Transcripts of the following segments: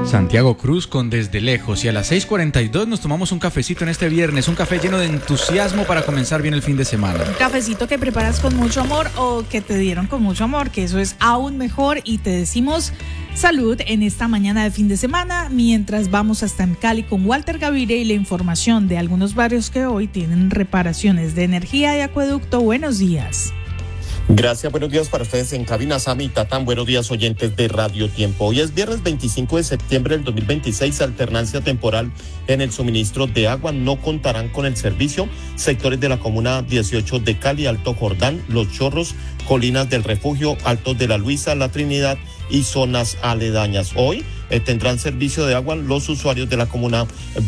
Santiago Cruz con Desde Lejos, y a las 6:42 nos tomamos un cafecito en este viernes, un café lleno de entusiasmo para comenzar bien el fin de semana. Un cafecito que preparas con mucho amor o que te dieron con mucho amor, que eso es aún mejor, y te decimos salud en esta mañana de fin de semana, mientras vamos hasta en Cali con Walter Gaviria y la información de algunos barrios que hoy tienen reparaciones de energía y acueducto. Buenos días. Gracias, buenos días para ustedes en cabina, Sami y Tatán. Buenos días, oyentes de Radio Tiempo. Hoy es viernes 25 de septiembre del 2026, alternancia temporal en el suministro de agua. No contarán con el servicio sectores de la comuna 18 de Cali, Alto Jordán, Los Chorros, Colinas del Refugio, Altos de la Luisa, La Trinidad y zonas aledañas. Hoy tendrán servicio de agua los usuarios de la comuna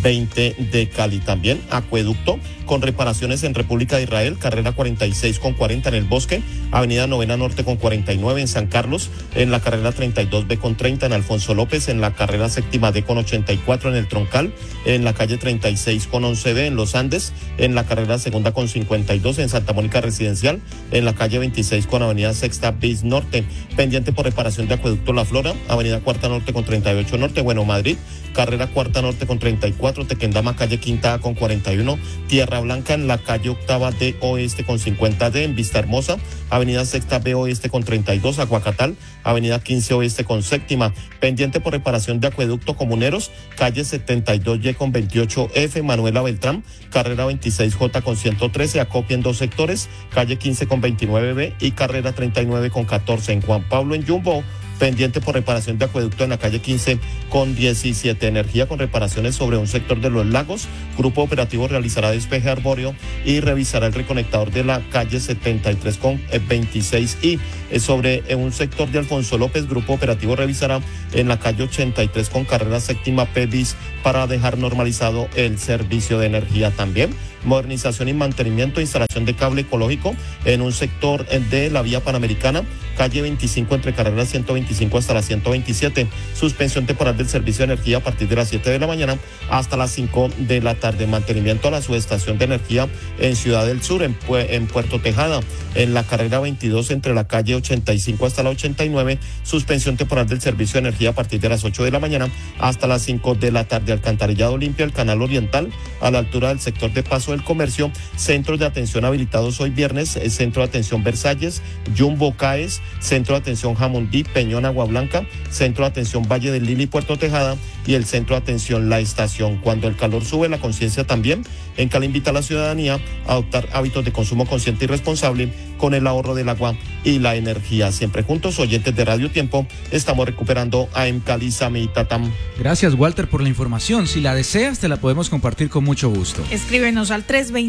20 de Cali. También acueducto con reparaciones en República de Israel, carrera 46 con 40 en El Bosque, avenida Novena Norte con 49 en San Carlos, en la carrera 32B con 30 en Alfonso López, en la carrera séptima D con 84 en El Troncal, en la calle 36 con 11B en Los Andes, en la carrera segunda con 52 en Santa Mónica Residencial, en la calle 26 con avenida Sexta Bis Norte, pendiente por reparación de acueducto La Flora, avenida Cuarta Norte con 38 Norte, Bueno Madrid, carrera Cuarta Norte con 34, Tequendama calle Quinta A con 41, Tierra Blanca en la calle Octava D Oeste con 50D, en Vista Hermosa, avenida Sexta B Oeste con 32, Aguacatal, avenida 15 Oeste con séptima, pendiente por reparación de acueducto Comuneros, calle 72Y con 28F, Manuela Beltrán, carrera 26J con 113, acopia en dos sectores, calle 15 con 29B y carrera 39 con 14, en Juan Pablo en Jumbo, pendiente por reparación de acueducto en la calle 15 con 17. Energía con reparaciones sobre un sector de Los Lagos. Grupo operativo realizará despeje arbóreo y revisará el reconectador de la calle 73 con 26. Y sobre un sector de Alfonso López, grupo operativo revisará en la calle 83 con carrera séptima P bis para dejar normalizado el servicio de energía. También modernización y mantenimiento, instalación de cable ecológico en un sector de la vía Panamericana, calle 25 entre carrera 125 hasta la 127, suspensión temporal del servicio de energía a partir de las 7 de la mañana hasta las 5 de la tarde, mantenimiento a la subestación de energía en Ciudad del Sur, en Puerto Tejada, en la carrera 22 entre la calle 85 hasta la 89, suspensión temporal del servicio de energía a partir de las 8 de la mañana hasta las 5 de la tarde, alcantarillado limpio el canal oriental a la altura del sector de Paso del Comercio, centros de atención habilitados hoy viernes, centro de atención Versalles, Jumbo Caes, centro de atención Jamundí, Peñón Agua Blanca, centro de atención Valle del Lili, Puerto Tejada y el centro de atención La Estación. Cuando el calor sube, la conciencia también. En Cali invita a la ciudadanía a adoptar hábitos de consumo consciente y responsable con el ahorro del agua y la energía. Siempre juntos, oyentes de Radio Tiempo, estamos recuperando a Cali, Sami y Tatam. Gracias, Walter, por la información. Si la deseas, te la podemos compartir con mucho gusto. Escríbenos al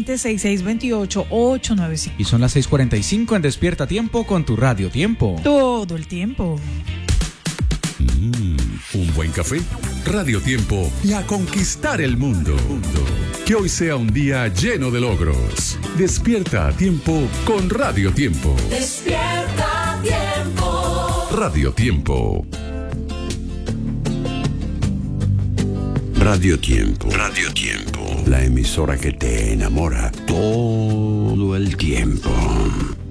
320-6628-895. Y son las 6:45 en Despierta Tiempo con tu Radio Tiempo. Todo el tiempo. Un buen café, Radio Tiempo y a conquistar el mundo. Que hoy sea un día lleno de logros. Despierta a tiempo con Radio Tiempo. Despierta a tiempo. Radio Tiempo. Radio Tiempo. Radio Tiempo. La emisora que te enamora todo el tiempo.